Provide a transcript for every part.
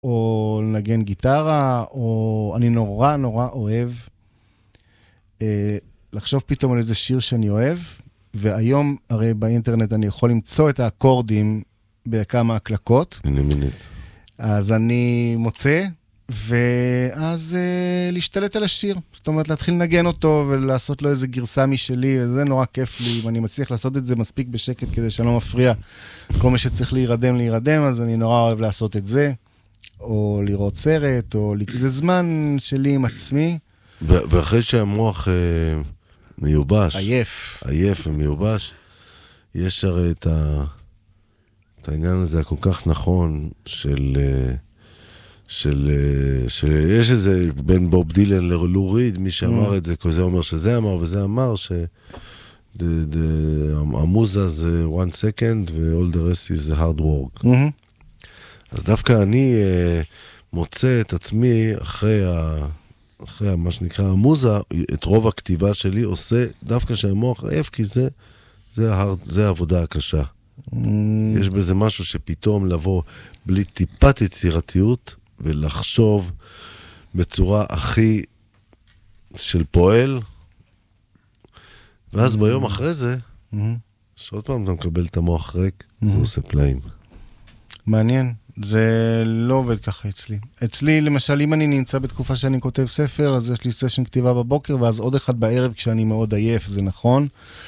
או לנגן גיטרה, או אני נורא נורא אוהב לחשוב פתאום על איזה שיר שאני אוהב, והיום הרי באינטרנט אני יכול למצוא את האקורדים בכמה הקלקות. אז אני מוצא, ואז להשתלט על השיר. זאת אומרת, להתחיל לנגן אותו ולעשות לו איזה גרסה משלי, וזה נורא כיף לי, ואני מצליח לעשות את זה מספיק בשקט כדי שאני לא מפריע. כל מה שצריך להירדם, אז אני נורא אוהב לעשות את זה, או לראות סרט, זה זמן שלי עם עצמי. ואחרי שהמוח מיובש, עייף ומיובש, יש הרי את העניין הזה הכל כך נכון יש איזה בין בוב דילן ללו ריד, מי שאמר את זה, כי זה אומר שזה אמר וזה אמר, המוזה זה one second ו-all the rest is hard work. אז דווקא אני מוצא את עצמי אחרי מה שנקרא המוזה, את רוב הכתיבה שלי עושה דווקא שהמוח עייף, כי זה העבודה הקשה. יש בזה משהו שפתאום לבוא בלי טיפת יצירתיות ולחשוב בצורה הכי של פועל, ואז ביום אחרי זה שעוד פעם אתה מקבל את המוח ריק, זה עושה פלאים. מעניין, זה לא עובד ככה אצלי. אצלי, למשל, אם אני נמצא בתקופה שאני כותב ספר, אז יש לי סשן כתיבה בבוקר, ואז עוד אחד בערב כשאני מאוד עייף, זה נכון.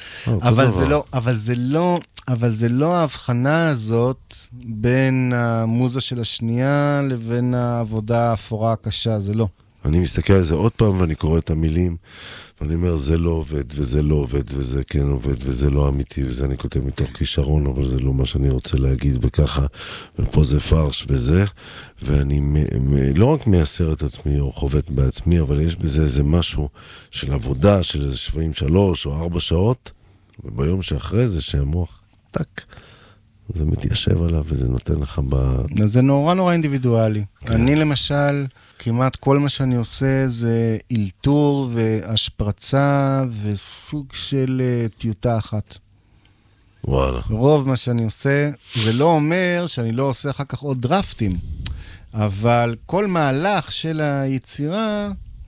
אבל זה לא ההבחנה הזאת בין המוזה של השנייה לבין העבודה האפורה הקשה, זה לא. אני מסתכל על זה עוד פעם ואני קורא את המילים, ואני אומר, זה לא עובד, וזה לא עובד, וזה כן עובד, וזה לא אמיתי, וזה אני כותב מתוך כישרון, אבל זה לא מה שאני רוצה להגיד, וככה, ופה זה פרש וזה, ואני לא רק מייסר את עצמי או חובט בעצמי, אבל יש בזה איזה משהו של עבודה, של איזה 3 או 4 שעות, וביום שאחרי זה שהמוח טק, זה מתיישב עליו וזה נותן לך זה נורא נורא אינדיבידואלי. אני למשל, כמעט כל מה שאני עושה זה אילתור והשפרצה וסוג של טיוטה אחת. וואלה. רוב מה שאני עושה, זה לא אומר שאני לא עושה אחר כך עוד דרפטים, אבל כל מהלך של היצירה,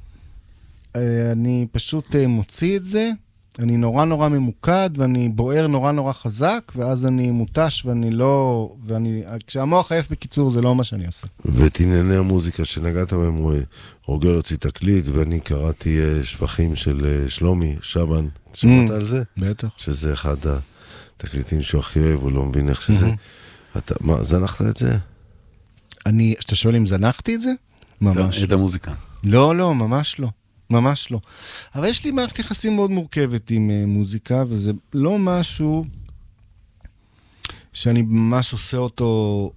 אני פשוט מוציא את זה, אני נורא נורא ממוקד, ואני בוער נורא נורא חזק, ואז אני מוטש, כשהמוח עייף בקיצור, זה לא מה שאני עושה. ואת ענייני המוזיקה שנגעת בהם, רוגל הוציא תקליט, ואני קראתי שבחים של שלומי, שבן, שמעת על זה? בטח. שזה אחד התקליטים שהוא הכי אוהב, הוא לא מבין איך שזה. מה, זנחת את זה? אתה שואל אם זנחתי את זה? ממש. את המוזיקה. לא, ממש לא. ממש לא. אבל יש לי מערכת יחסים מאוד מורכבת עם מוזיקה, וזה לא משהו שאני ממש עושה אותו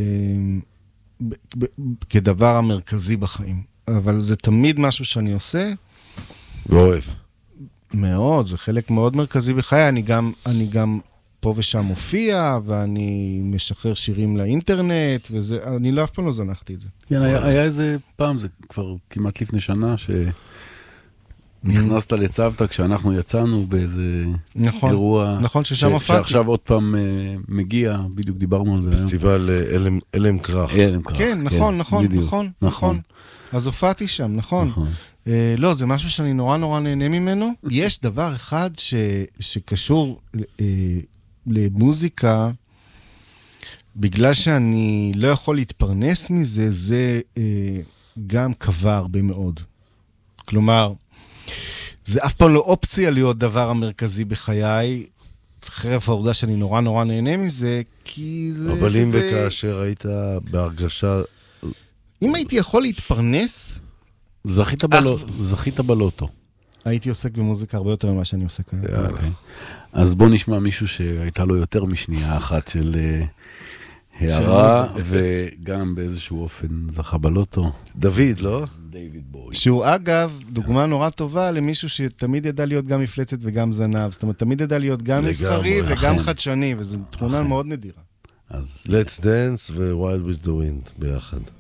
כדבר המרכזי בחיים. אבל זה תמיד משהו שאני עושה. ואוהב. מאוד, זה חלק מאוד מרכזי בחיי. אני גם פה ושם מופיע, ואני משחרר שירים לאינטרנט, אני לא אף פעם לא זנחתי את זה. כן, היה איזה פעם, זה כבר כמעט לפני שנה, נכנסת לצוותא כשאנחנו יצאנו באיזה אירוע. נכון, ששם הופעתי. שעכשיו עוד פעם מגיע, בדיוק דיברנו על זה. פסטיבל אלם קרח. כן, נכון. אז הופעתי שם, נכון. לא, זה משהו שאני נורא נורא נהנה ממנו. יש דבר אחד שקשור למוזיקה, בגלל שאני לא יכול להתפרנס מזה, זה גם קבע הרבה מאוד. כלומר, זה אף פעם לא אופציה להיות דבר המרכזי בחיי, חרף העובדה שאני נורא נורא נהנה מזה, כי זה... אבל אם וכאשר היית בהרגשה... אם הייתי יכול להתפרנס... זכית בלוטו. הייתי עוסק במוזיקה הרבה יותר ממה שאני עוסק היום. אוקיי. אז בוא נשמע מישהו שהייתה לו יותר משנייה אחת של הערה, וגם באיזשהו אופן זכה בלוטו. דוד, לא? דיוויד בוי. שהוא אגב דוגמה נורא טובה למישהו שתמיד ידע להיות גם מפלצת וגם זנב. זאת אומרת, תמיד ידע להיות גם מסחרי וגם חדשני, וזו תכונה מאוד נדירה. Let's Dance ו-Wild with the Wind ביחד.